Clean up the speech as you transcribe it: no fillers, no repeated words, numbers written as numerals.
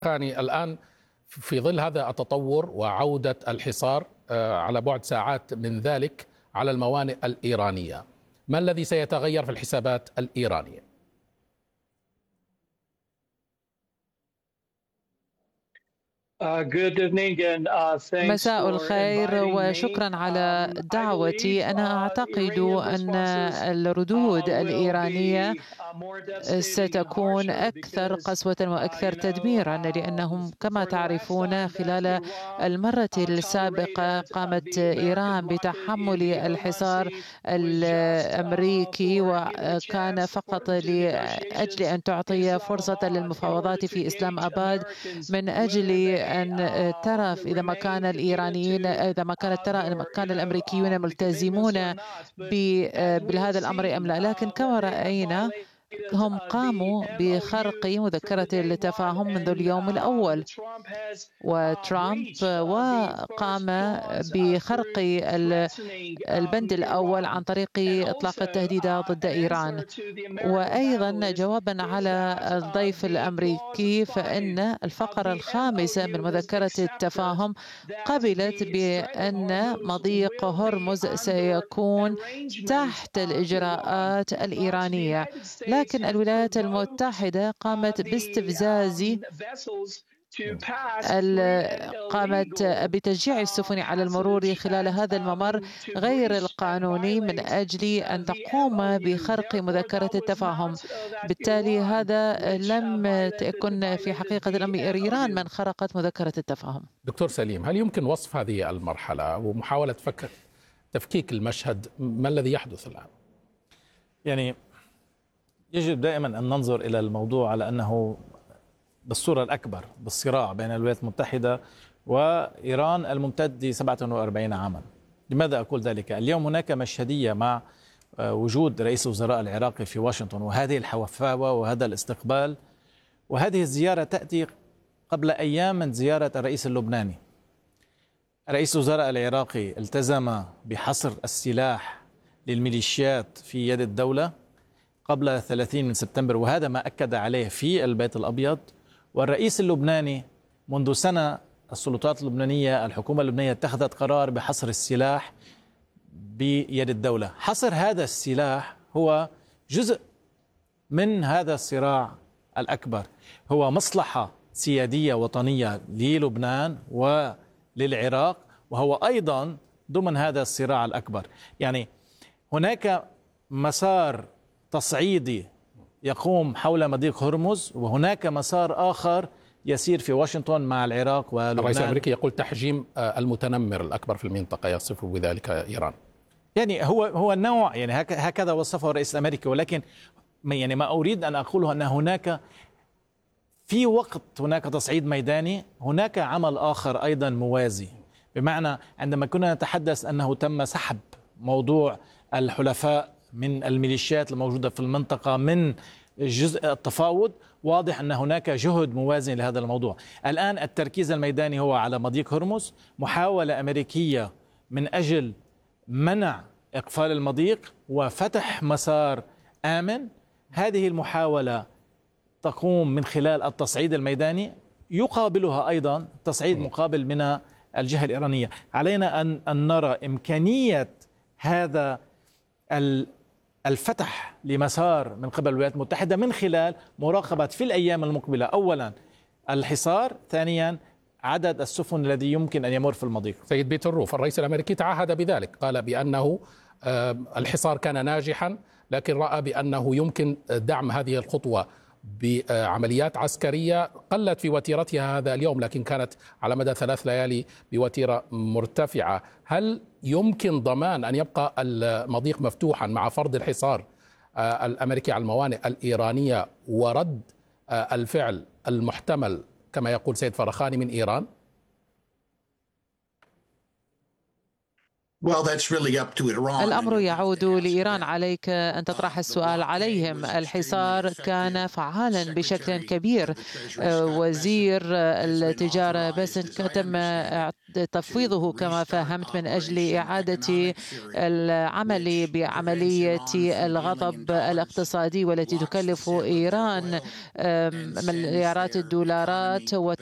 يعني الآن في ظل هذا التطور وعودة الحصار على بعد ساعات من ذلك على الموانئ الإيرانية، ما الذي سيتغير في الحسابات الإيرانية؟ مساء الخير وشكرا على دعوتي. أنا أعتقد أن الردود الإيرانية ستكون أكثر قسوة وأكثر تدميرا، لأنهم كما تعرفون خلال المرة السابقة قامت إيران بتحمل الحصار الأمريكي، وكان فقط لأجل أن تعطي فرصة للمفاوضات في إسلام آباد، من أجل أن ترى إذا ما كان الإيرانيين كان الأمريكيون ملتزمون بهذا الأمر أم لا. لكن كما رأينا هم قاموا بخرق مذكرة التفاهم منذ اليوم الأول، وترامب وقام بخرق البند الأول عن طريق إطلاق التهديدات ضد إيران. وأيضا جوابا على الضيف الأمريكي، فإن الفقرة الخامسة من مذكرة التفاهم قبلت بأن مضيق هرمز سيكون تحت الإجراءات الإيرانية، لكن الولايات المتحدة قامت باستفزاز قامت بتشجيع السفن على المرور خلال هذا الممر غير القانوني من أجل أن تقوم بخرق مذكرة التفاهم. بالتالي هذا لم تكن في حقيقة الأمر إيران من خرقت مذكرة التفاهم. دكتور سليم، هل يمكن وصف هذه المرحلة ومحاولة تفكيك المشهد؟ ما الذي يحدث الآن؟ يعني يجب دائما أن ننظر إلى الموضوع على أنه بالصورة الأكبر بالصراع بين الولايات المتحدة وإيران الممتد ل 47 عاما. لماذا أقول ذلك؟ اليوم هناك مشهدية مع وجود رئيس الوزراء العراقي في واشنطن، وهذه الحفاوة وهذا الاستقبال، وهذه الزيارة تأتي قبل أيام من زيارة الرئيس اللبناني. رئيس الوزراء العراقي التزم بحصر السلاح للميليشيات في يد الدولة قبل 30 من سبتمبر، وهذا ما أكد عليه في البيت الأبيض. والرئيس اللبناني منذ سنة السلطات اللبنانية، الحكومة اللبنانية اتخذت قرار بحصر السلاح بيد الدولة. حصر هذا السلاح هو جزء من هذا الصراع الأكبر، هو مصلحة سيادية وطنية للبنان وللعراق، وهو أيضا ضمن هذا الصراع الأكبر. يعني هناك مسار تصعيدي يقوم حول مضيق هرمز، وهناك مسار آخر يسير في واشنطن مع العراق ولبنان. الرئيس الأمريكي يقول تحجيم المتنمر الأكبر في المنطقة، يصف بذلك إيران. يعني هو النوع، يعني هكذا وصفه الرئيس الأمريكي، ولكن يعني ما أريد أن أقوله أن هناك في وقت هناك تصعيد ميداني، هناك عمل آخر أيضا موازي. بمعنى عندما كنا نتحدث أنه تم سحب موضوع الحلفاء من الميليشيات الموجودة في المنطقة من جزء التفاوض، واضح أن هناك جهد موازن لهذا الموضوع. الآن التركيز الميداني هو على مضيق هرمز، محاولة أمريكية من أجل منع إقفال المضيق وفتح مسار آمن. هذه المحاولة تقوم من خلال التصعيد الميداني، يقابلها أيضا تصعيد مقابل من الجهة الإيرانية. علينا أن نرى إمكانية هذا الفتح لمسار من قبل الولايات المتحدة من خلال مراقبة في الأيام المقبلة أولا الحصار، ثانيا عدد السفن الذي يمكن أن يمر في المضيق. سيد بيت الروف، الرئيس الأمريكي تعهد بذلك، قال بأنه الحصار كان ناجحا، لكن رأى بأنه يمكن دعم هذه الخطوة بعمليات عسكرية قلت في وتيرتها هذا اليوم، لكن كانت على مدى 3 ليالي بوتيرة مرتفعة. هل يمكن ضمان أن يبقى المضيق مفتوحا مع فرض الحصار الأمريكي على الموانئ الإيرانية ورد الفعل المحتمل كما يقول سيد فرخاني من إيران؟ الأمر يعود لإيران، عليك أن تطرح السؤال عليهم. الحصار كان فعالا بشكل كبير. وزير التجارة باسنت تم تفويضه كما فهمت من أجل إعادة العمل بعملية الغضب الاقتصادي والتي تكلف إيران مليارات الدولارات